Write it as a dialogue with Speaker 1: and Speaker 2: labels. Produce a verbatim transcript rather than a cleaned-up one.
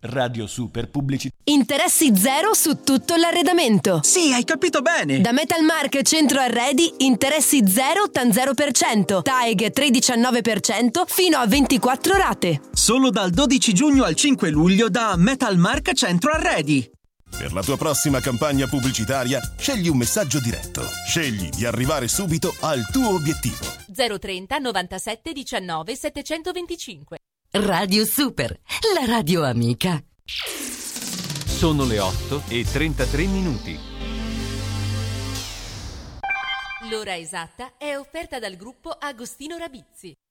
Speaker 1: Radio Super Pubblicità.
Speaker 2: Interessi zero su tutto l'arredamento.
Speaker 3: Sì, hai capito bene.
Speaker 2: Da Metalmark Centro Arredi, interessi zero tan zero per cento. T A E G tre virgola diciannove per cento fino a ventiquattro rate.
Speaker 3: Solo dal dodici giugno al cinque luglio da Metalmark Centro Arredi.
Speaker 4: Per la tua prossima campagna pubblicitaria, scegli un messaggio diretto. Scegli di arrivare subito al tuo obiettivo.
Speaker 5: zero trenta novantasette diciannove settecentoventicinque.
Speaker 6: Radio Super, la radio amica.
Speaker 7: Sono le otto e trentatré minuti.
Speaker 5: L'ora esatta è offerta dal gruppo Agostino Rabizzi.